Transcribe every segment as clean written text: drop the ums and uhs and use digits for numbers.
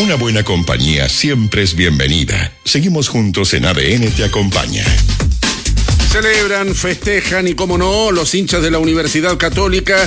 Una buena compañía siempre es bienvenida. Seguimos juntos en ADN Te Acompaña. Celebran, festejan y, como no, los hinchas de la Universidad Católica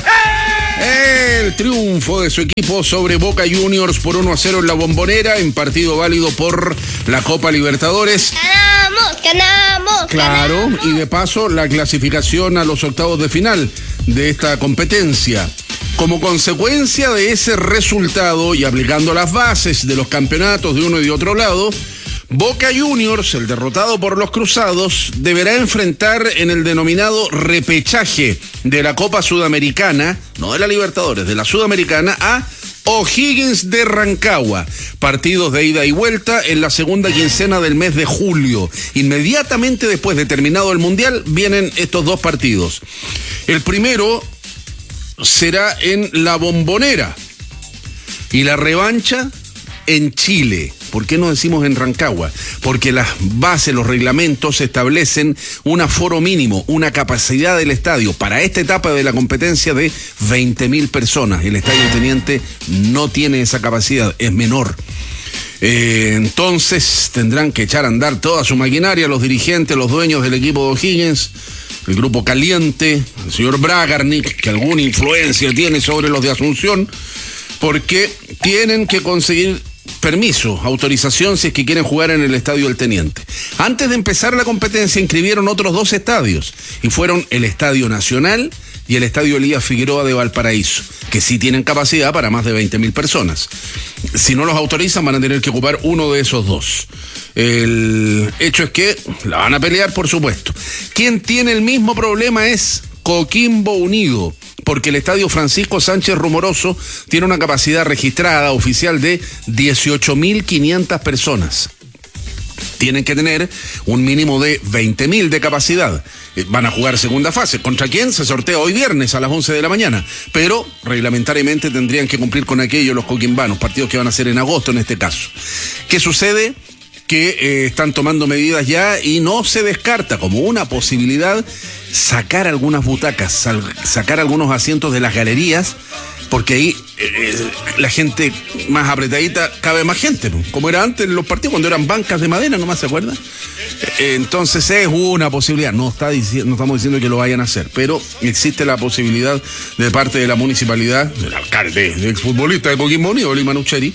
el triunfo de su equipo sobre Boca Juniors por 1-0 en la Bombonera, en partido válido por la Copa Libertadores. ¡Ganamos! Claro, y de paso la clasificación a los octavos de final de esta competencia. Como consecuencia de ese resultado y aplicando las bases de los campeonatos de uno y de otro lado, Boca Juniors, el derrotado por los Cruzados, deberá enfrentar en el denominado repechaje de la Copa Sudamericana, no de la Libertadores, de la Sudamericana, a O'Higgins de Rancagua. Partidos de ida y vuelta en la segunda quincena del mes de julio. Inmediatamente después de terminado el Mundial vienen estos dos partidos. El primero será en la Bombonera y la revancha en Chile. ¿Por qué no decimos en Rancagua? Porque las bases, los reglamentos establecen un aforo mínimo, una capacidad del estadio para esta etapa de la competencia de 20.000 personas. El Estadio Teniente no tiene esa capacidad, es menor. Entonces tendrán que echar a andar toda su maquinaria, los dirigentes, los dueños del equipo de O'Higgins, el grupo caliente, el señor Bragarnik, que alguna influencia tiene sobre los de Asunción, porque tienen que conseguir permiso, autorización si es que quieren jugar en el Estadio del Teniente. Antes de empezar la competencia inscribieron otros dos estadios y fueron el Estadio Nacional y el Estadio Elías Figueroa de Valparaíso, que sí tienen capacidad para más de 20.000 personas. Si no los autorizan van a tener que ocupar uno de esos dos. El hecho es que la van a pelear, por supuesto. Quien tiene el mismo problema es Coquimbo Unido, porque el Estadio Francisco Sánchez Rumoroso tiene una capacidad registrada oficial de 18.500 personas. Tienen que tener un mínimo de 20.000 de capacidad. Van a jugar segunda fase. ¿Contra quién? Se sortea hoy viernes a las 11 de la mañana. Pero reglamentariamente tendrían que cumplir con aquello los coquimbanos, partidos que van a ser en agosto en este caso. ¿Qué sucede? Que están tomando medidas ya y no se descarta como una posibilidad sacar algunas butacas, sacar algunos asientos de las galerías, porque ahí la gente más apretadita, cabe más gente, ¿no? Como era antes en los partidos, cuando eran bancas de madera, ¿no más se acuerdan? Entonces es una posibilidad, no estamos diciendo que lo vayan a hacer, pero existe la posibilidad de parte de la municipalidad, del alcalde, del exfutbolista de Coquimbo Unido, Lima Nucheri,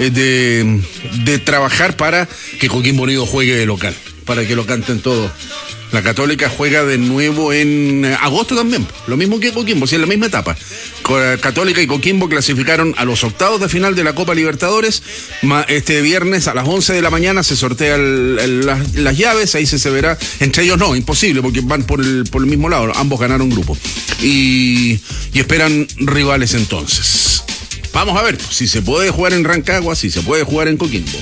de trabajar para que Coquimbo Unido juegue de local, para que lo canten todos. La Católica juega de nuevo en agosto también, lo mismo que Coquimbo, si es la misma etapa. Católica y Coquimbo clasificaron a los octavos de final de la Copa Libertadores. Este viernes a las 11 de la mañana se sortean las llaves, ahí se verá. Entre ellos no, imposible, porque van por el mismo lado, ambos ganaron grupo. Y esperan rivales entonces. Vamos a ver si se puede jugar en Rancagua, si se puede jugar en Coquimbo.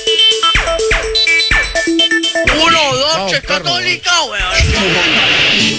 1, 2, Católica, weón.